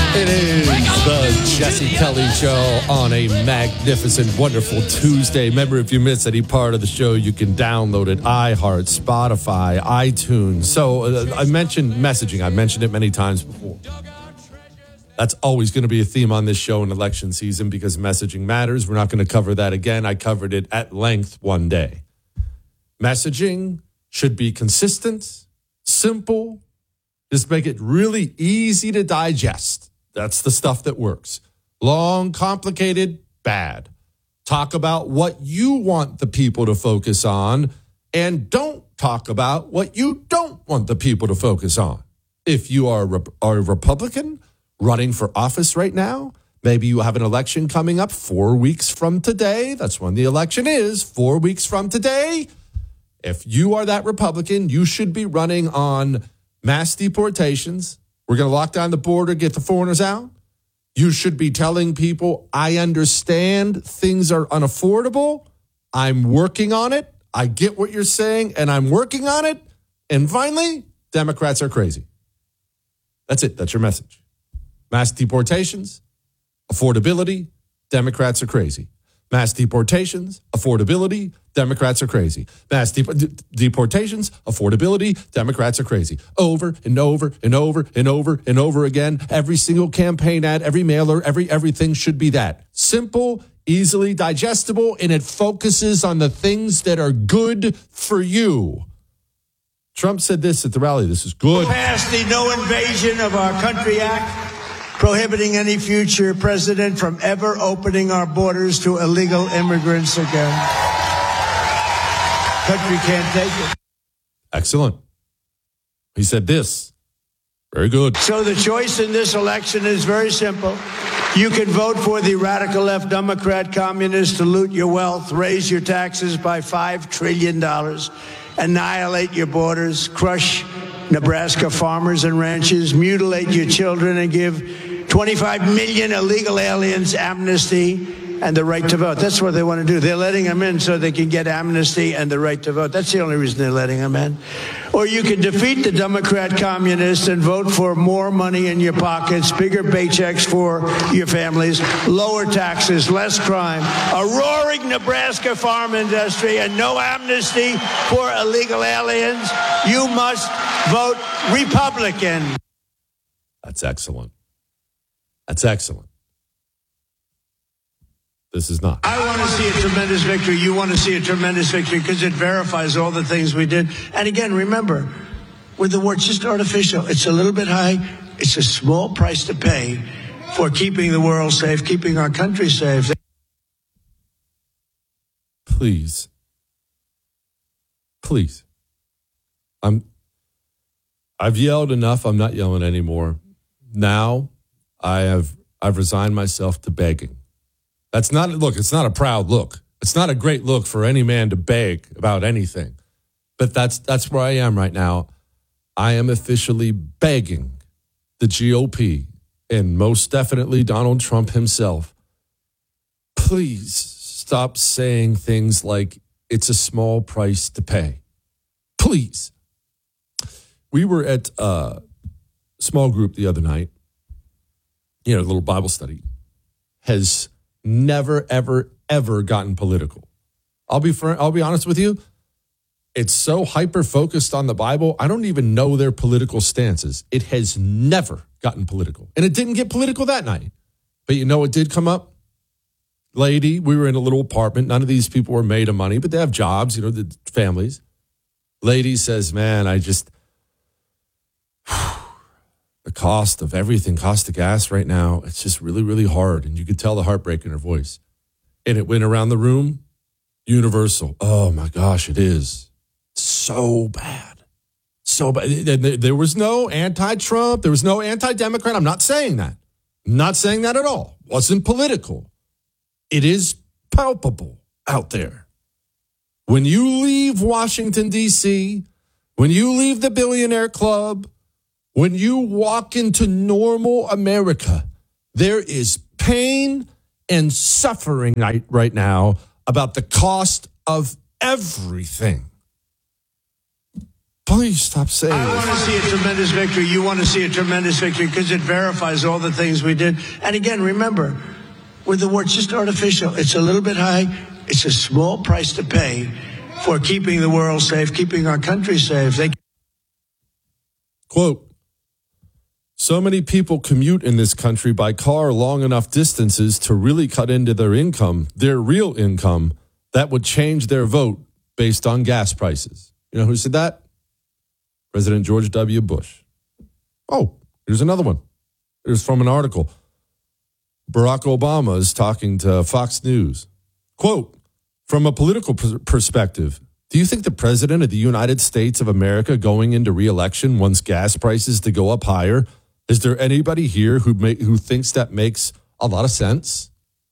It is the Jesse Kelly Show on a magnificent, wonderful Tuesday. Remember, if you miss any part of the show, you can download it. iHeart, Spotify, iTunes. So I mentioned messaging. I've mentioned it many times before. That's always going to be a theme on this show in election season because messaging matters. We're not going to cover that again. I covered it at length one day. Messaging should be consistent, simple. Just make it really easy to digest. That's the stuff that works. Long, complicated, bad. Talk about what you want the people to focus on and don't talk about what you don't want the people to focus on. If you are a Republican running for office right now, maybe you have an election coming up 4 weeks from today. That's when the election is, 4 weeks from today. If you are that Republican, you should be running on mass deportations. We're going to lock down the border, get the foreigners out. You should be telling people, I understand things are unaffordable. I'm working on it. I get what you're saying, and I'm working on it. And finally, Democrats are crazy. That's it. That's your message. Mass deportations, affordability, Democrats are crazy. Mass deportations, affordability, Democrats are crazy. Mass deportations, affordability, Democrats are crazy. Over and over and over and over and over again. Every single campaign ad, every mailer, everything should be that. Simple, easily digestible, and it focuses on the things that are good for you. Trump said this at the rally. This is good. Passed the No Invasion of Our Country Act, prohibiting any future president from ever opening our borders to illegal immigrants again. Country can't take it. Excellent. He said this. Very good. So the choice in this election is very simple. You can vote for the radical left Democrat communists to loot your wealth, raise your taxes by $5 trillion, annihilate your borders, crush Nebraska farmers and ranchers, mutilate your children, and give 25 million illegal aliens amnesty and the right to vote. That's what they want to do. They're letting them in so they can get amnesty and the right to vote. That's the only reason they're letting them in. Or you can defeat the Democrat communists and vote for more money in your pockets, bigger paychecks for your families, lower taxes, less crime, a roaring Nebraska farm industry, and no amnesty for illegal aliens. You must vote Republican. That's excellent. That's excellent. This is not. I want to see a tremendous victory. You want to see a tremendous victory because it verifies all the things we did. And again, remember, with the war, it's just artificial. It's a little bit high. It's a small price to pay for keeping the world safe, keeping our country safe. Please. I've yelled enough. I'm not yelling anymore. Now I've resigned myself to begging. It's not a proud look. It's not a great look for any man to beg about anything. But that's where I am right now. I am officially begging the GOP and most definitely Donald Trump himself, please stop saying things like it's a small price to pay. Please. We were at a small group the other night, a little Bible study, has never, ever, ever gotten political. I'll be honest with you. It's so hyper-focused on the Bible, I don't even know their political stances. It has never gotten political. And it didn't get political that night. But it did come up. Lady, we were in a little apartment. None of these people were made of money, but they have jobs, the families. Lady says, man, the cost of everything, cost of gas right now, it's just really, really hard. And you could tell the heartbreak in her voice. And it went around the room, universal. Oh my gosh, it is. So bad. So bad. There was no anti-Trump. There was no anti-Democrat. I'm not saying that. I'm not saying that at all. Wasn't political. It is palpable out there. When you leave Washington, D.C., when you leave the Billionaire Club, when you walk into normal America, there is pain and suffering right now about the cost of everything. Please stop saying I this. want to see a tremendous victory. You want to see a tremendous victory because it verifies all the things we did. And again, remember, with the war, it's just artificial. It's a little bit high. It's a small price to pay for keeping the world safe, keeping our country safe. Quote, so many people commute in this country by car long enough distances to really cut into their income, their real income, that would change their vote based on gas prices. You know who said that? President George W. Bush. Oh, here's another one. Here's from an article. Barack Obama is talking to Fox News. Quote, from a political perspective, do you think the president of the United States of America going into re-election wants gas prices to go up higher? Is there anybody here who thinks that makes a lot of sense?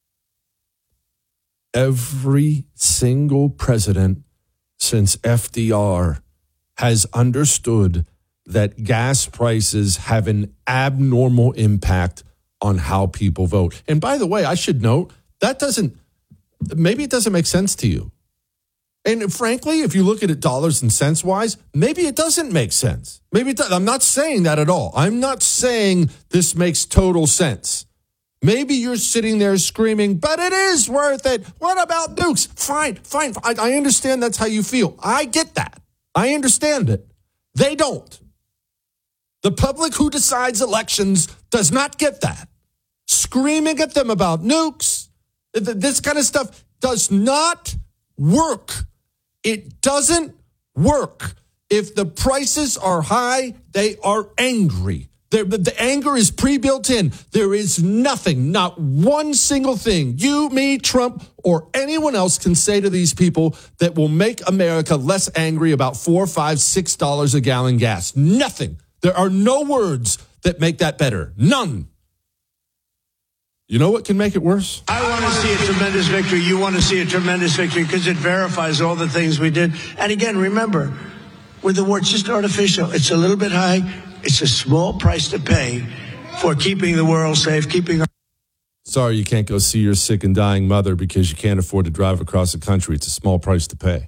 Every single president since FDR has understood that gas prices have an abnormal impact on how people vote. And by the way, I should note, maybe it doesn't make sense to you. And frankly, if you look at it dollars and cents wise, maybe it doesn't make sense. Maybe it does. I'm not saying that at all. I'm not saying this makes total sense. Maybe you're sitting there screaming, but it is worth it. What about nukes? Fine. I understand that's how you feel. I get that. I understand it. They don't. The public who decides elections does not get that. Screaming at them about nukes, this kind of stuff does not work. It doesn't work. If the prices are high, they are angry. The anger is pre-built in. There is nothing, not one single thing you, me, Trump, or anyone else can say to these people that will make America less angry about $4, $5, $6 a gallon gas. Nothing. There are no words that make that better. None. You know what can make it worse? I want to see a tremendous victory. You want to see a tremendous victory because it verifies all the things we did. And again, remember, with the war, it's just artificial. It's a little bit high. It's a small price to pay for keeping the world safe, keeping our... Sorry, you can't go see your sick and dying mother because you can't afford to drive across the country. It's a small price to pay.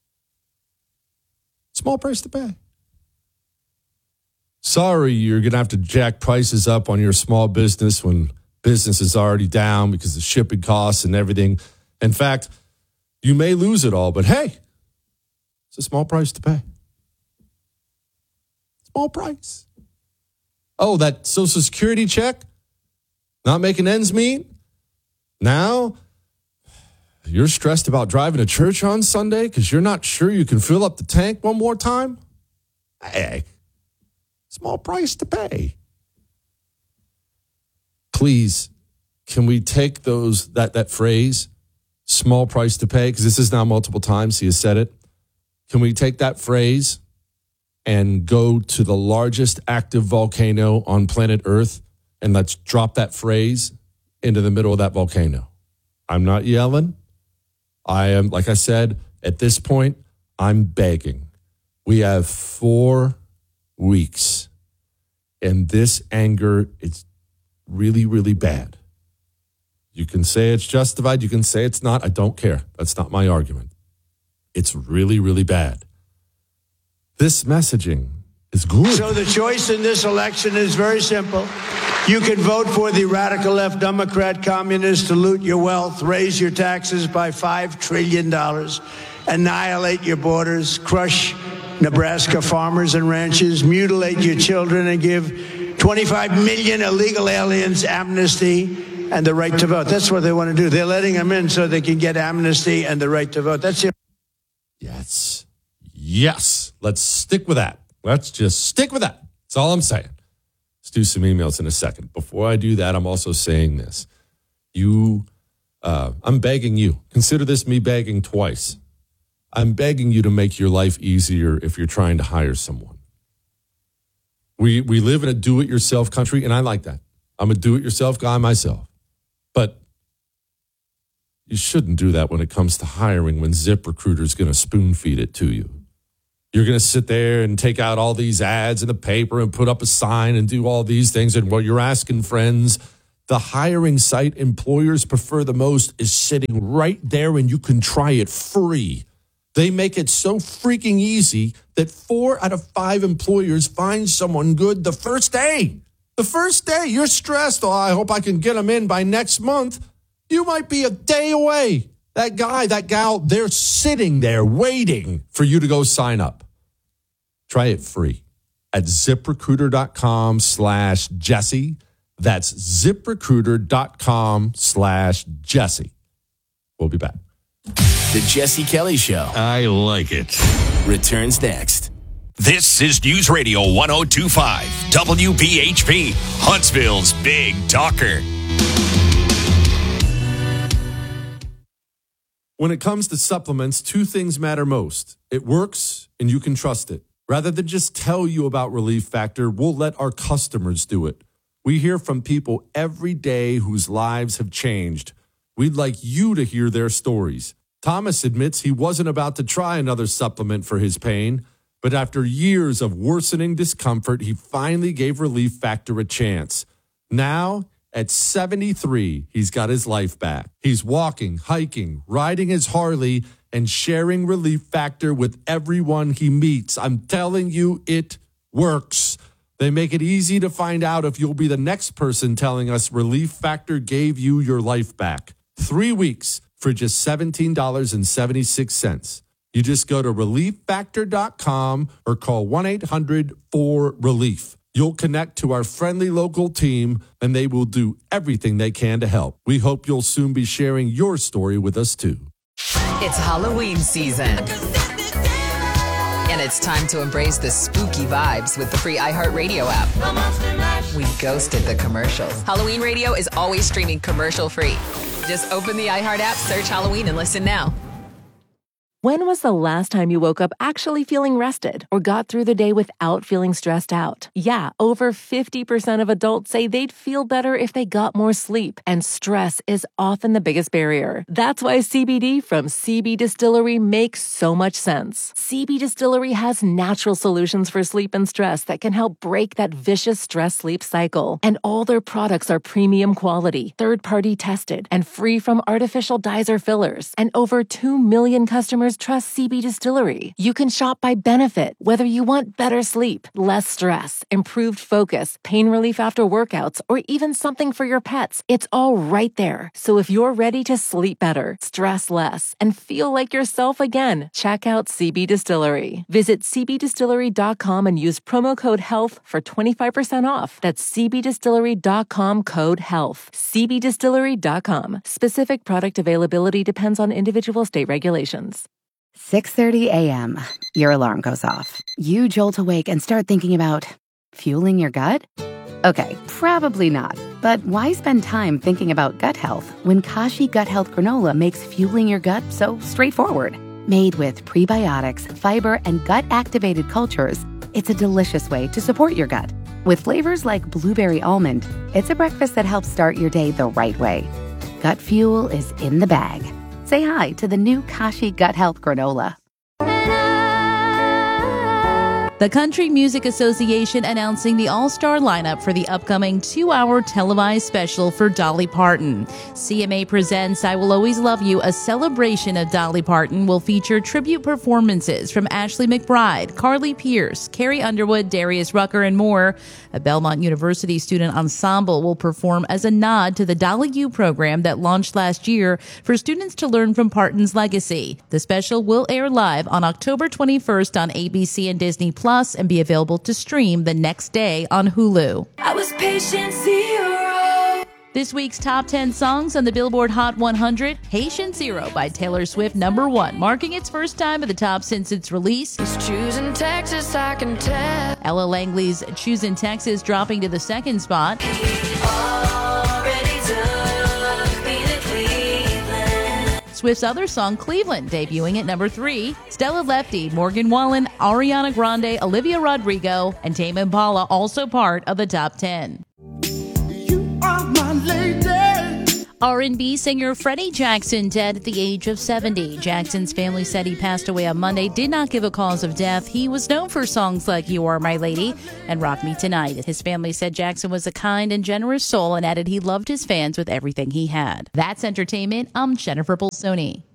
Small price to pay. Sorry, you're going to have to jack prices up on your small business when business is already down because of shipping costs and everything. In fact, you may lose it all, but hey, it's a small price to pay. Small price. Oh, that Social Security check? Not making ends meet? Now, you're stressed about driving to church on Sunday because you're not sure you can fill up the tank one more time? Hey, small price to pay. Please, can we take that phrase, small price to pay, because this is now multiple times he has said it. Can we take that phrase and go to the largest active volcano on planet Earth, and let's drop that phrase into the middle of that volcano? I'm not yelling. I am, like I said, at this point, I'm begging. We have 4 weeks, and this anger is really, really bad. You can say it's justified. You can say it's not. I don't care. That's not my argument. It's really, really bad. This messaging is good. So the choice in this election is very simple. You can vote for the radical left Democrat communists to loot your wealth, raise your taxes by $5 trillion, annihilate your borders, crush Nebraska farmers and ranchers, mutilate your children, and give 25 million illegal aliens amnesty and the right to vote. That's what they want to do. They're letting them in so they can get amnesty and the right to vote. That's it. Yes. Let's stick with that. Let's just stick with that. That's all I'm saying. Let's do some emails in a second. Before I do that, I'm also saying this. I'm begging you. Consider this me begging twice. I'm begging you to make your life easier if you're trying to hire someone. We live in a do-it-yourself country, and I like that. I'm a do-it-yourself guy myself. But you shouldn't do that when it comes to hiring when ZipRecruiter's going to spoon-feed it to you. You're going to sit there and take out all these ads in the paper and put up a sign and do all these things. And what you're asking friends, the hiring site employers prefer the most is sitting right there and you can try it free. They make it so freaking easy that 4 out of 5 employers find someone good the first day. The first day, you're stressed. Oh, I hope I can get them in by next month. You might be a day away. That guy, that gal, they're sitting there waiting for you to go sign up. Try it free at ZipRecruiter.com/Jesse. That's ZipRecruiter.com/Jesse. We'll be back. The Jesse Kelly Show. I like it. Returns next. This is News Radio 102.5 WPHP, Huntsville's Big Talker. When it comes to supplements, 2 things matter most. It works and you can trust it. Rather than just tell you about Relief Factor, we'll let our customers do it. We hear from people every day whose lives have changed. We'd like you to hear their stories. Thomas admits he wasn't about to try another supplement for his pain, but after years of worsening discomfort, he finally gave Relief Factor a chance. Now, at 73, he's got his life back. He's walking, hiking, riding his Harley, and sharing Relief Factor with everyone he meets. I'm telling you, it works. They make it easy to find out if you'll be the next person telling us Relief Factor gave you your life back. 3 weeks for just $17.76. You just go to relieffactor.com or call 1-800-4RELIEF. You'll connect to our friendly local team, and they will do everything they can to help. We hope you'll soon be sharing your story with us, too. It's Halloween season. And it's time to embrace the spooky vibes with the free iHeartRadio app. We ghosted the commercials. Halloween Radio is always streaming commercial-free. Just open the iHeart app, search Halloween, and listen now. When was the last time you woke up actually feeling rested or got through the day without feeling stressed out? Yeah, over 50% of adults say they'd feel better if they got more sleep, and stress is often the biggest barrier. That's why CBD from CB Distillery makes so much sense. CB Distillery has natural solutions for sleep and stress that can help break that vicious stress-sleep cycle. And all their products are premium quality, third-party tested, and free from artificial dyes or fillers. And over 2 million customers trust CB Distillery. You can shop by benefit, whether you want better sleep, less stress, improved focus, pain relief after workouts, or even something for your pets. It's all right there. So if you're ready to sleep better, stress less, and feel like yourself again, check out CB Distillery. Visit cbdistillery.com and use promo code HEALTH for 25% off. That's cbdistillery.com code HEALTH. cbdistillery.com. Specific product availability depends on individual state regulations. 6:30 a.m. Your alarm goes off. You jolt awake and start thinking about fueling your gut? Okay, probably not. But why spend time thinking about gut health when Kashi Gut Health Granola makes fueling your gut so straightforward? Made with prebiotics, fiber, and gut-activated cultures, it's a delicious way to support your gut. With flavors like blueberry almond, it's a breakfast that helps start your day the right way. Gut fuel is in the bag. Say hi to the new Kashi Gut Health Granola. The Country Music Association announcing the all-star lineup for the upcoming 2-hour televised special for Dolly Parton. CMA presents I Will Always Love You, a celebration of Dolly Parton, will feature tribute performances from Ashley McBryde, Carly Pierce, Carrie Underwood, Darius Rucker, and more. A Belmont University student ensemble will perform as a nod to the Dolly U program that launched last year for students to learn from Parton's legacy. The special will air live on October 21st on ABC and Disney Plus and be available to stream the next day on Hulu. I was patient zero. This week's top 10 songs on the Billboard Hot 100, Patient Zero by Taylor Swift, #1, marking its first time at the top since its release. It's choosing Texas, I can tell. Ella Langley's Choosing Texas dropping to the second spot. Swift's other song, Cleveland, debuting at #3. Stella Lefty, Morgan Wallen, Ariana Grande, Olivia Rodrigo, and Tame Impala also part of the top 10. You are my lady. R&B singer Freddie Jackson dead at the age of 70. Jackson's family said he passed away on Monday, did not give a cause of death. He was known for songs like You Are My Lady and Rock Me Tonight. His family said Jackson was a kind and generous soul and added he loved his fans with everything he had. That's entertainment. I'm Jennifer Bolsoni.